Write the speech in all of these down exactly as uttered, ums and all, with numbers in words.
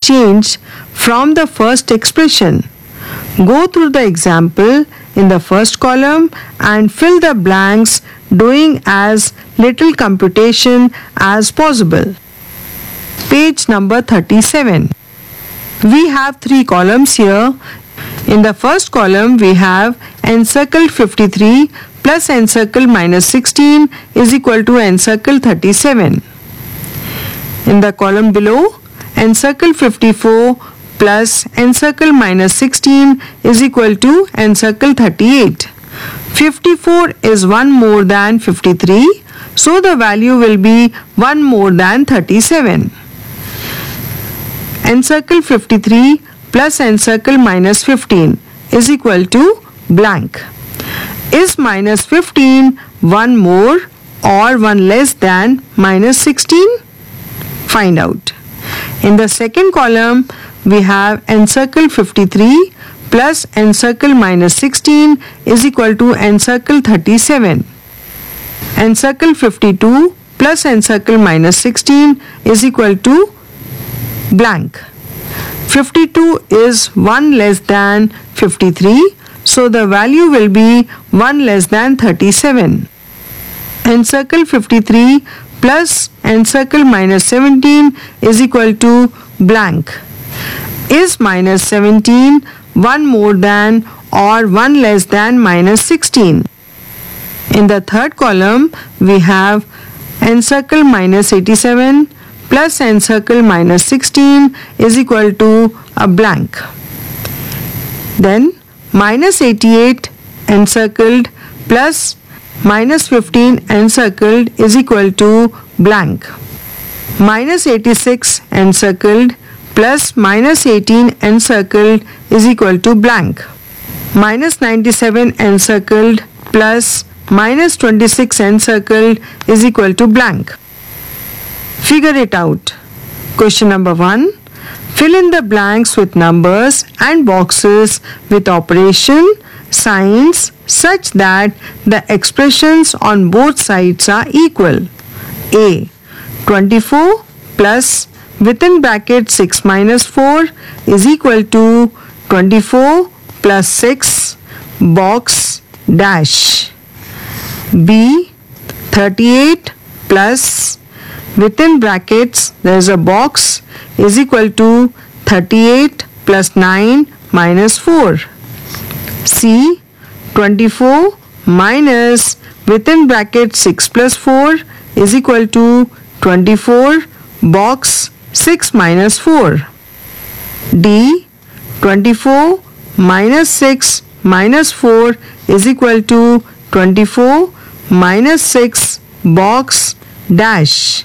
changed from the first expression. Go through the example in the first column and fill the blanks, doing as little computation as possible. Page number thirty-seven. We have three columns here. In the first column we have encircled fifty-three plus encircled minus sixteen is equal to encircled thirty-seven. In the column below, encircled fifty-four plus encircled minus sixteen is equal to encircled thirty-eight. fifty-four is one more than fifty-three, so the value will be one more than thirty-seven. Encircle fifty-three plus encircle minus fifteen is equal to blank. Is minus fifteen one more or one less than minus sixteen? Find out. In the second column, we have encircle fifty-three plus encircle minus sixteen is equal to encircle thirty-seven. Encircle fifty-two plus encircle minus sixteen is equal to blank. fifty-two is one less than fifty-three, so the value will be one less than thirty-seven. Encircle fifty-three plus encircle minus seventeen is equal to blank. Is minus seventeen one more than or one less than minus sixteen? In the third column, we have encircle minus eighty-seven plus encircle minus sixteen is equal to a blank. Then minus eighty-eight encircled plus minus fifteen encircled is equal to blank. Minus eighty-six encircled plus minus eighteen encircled is equal to blank. Minus ninety-seven encircled plus minus twenty-six encircled is equal to blank. Figure it out. Question number one. Fill in the blanks with numbers and boxes with operation signs such that the expressions on both sides are equal. A. twenty-four plus within bracket six minus four is equal to twenty-four plus six box dash. B. thirty-eight plus within brackets there is a box is equal to thirty-eight plus nine minus four. C. twenty-four minus within brackets six plus four is equal to twenty-four box six minus four. D. twenty-four minus six minus four is equal to twenty-four minus six box dash.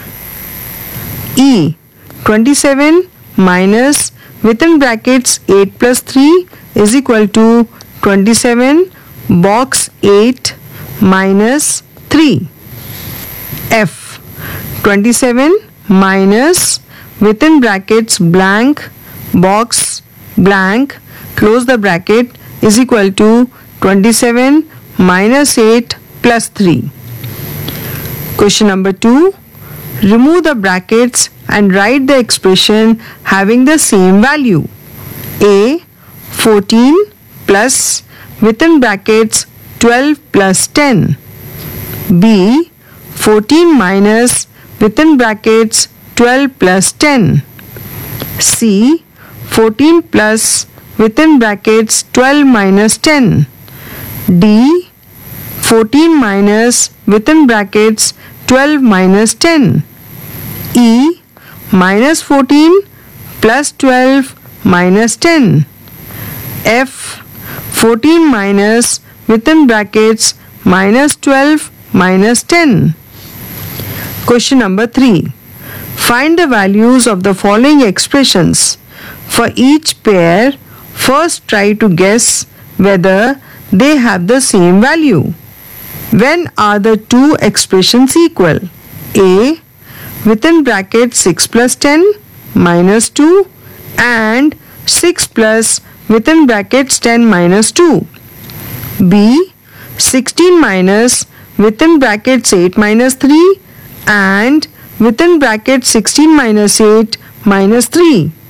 E. twenty-seven minus within brackets eight plus three is equal to twenty-seven box eight minus three. F. twenty-seven minus within brackets blank box blank close the bracket is equal to twenty-seven minus eight plus three. Question number two. Remove the brackets and write the expression having the same value. A. fourteen plus within brackets twelve plus ten. B. fourteen minus within brackets twelve plus ten. C. fourteen plus within brackets twelve minus ten. D. fourteen minus within brackets twelve minus ten. E. minus fourteen plus twelve minus ten. F. fourteen minus within brackets minus twelve minus ten. Question number three. Find the values of the following expressions. For each pair, first try to guess whether they have the same value. When are the two expressions equal? A. within bracket six plus ten minus two and six plus within brackets ten minus two. B. sixteen minus within brackets eight minus three and within brackets sixteen minus eight minus three.